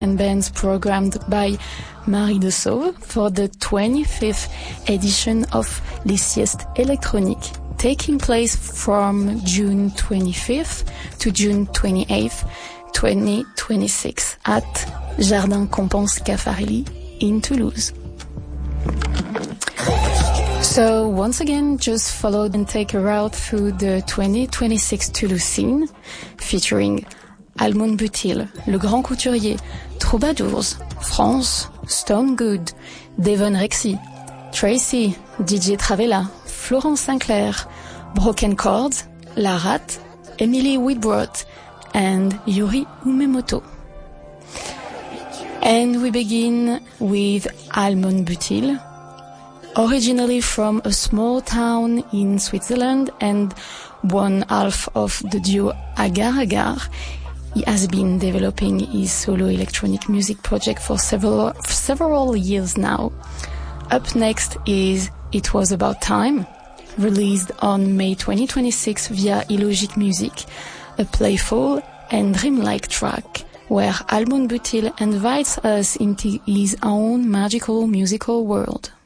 and bands programmed by Marie de Sauve for the 25th edition of Les Siestes Électroniques, taking place from June 25th to June 28th, 2026 at Jardin Compense Caffarelli in Toulouse. So once again, just follow and take a route through the 2026 Toulouse scene, featuring Almond Butil, Le Grand Couturier, Troubadours, France, Stone Good, Devon Rexy, Tracy, DJ Travella, Florence Sinclair, Broken Chords, La Rat, Emily Whitbrot, and Yuri Umemoto. And we begin with Almond Butil, originally from a small town in Switzerland and one half of the duo Agar Agar. He has been developing his solo electronic music project for several years now. Up next is It Was About Time, released on May 2026 via Illogic Music, a playful and dreamlike track where Almond Butil invites us into his own magical musical world.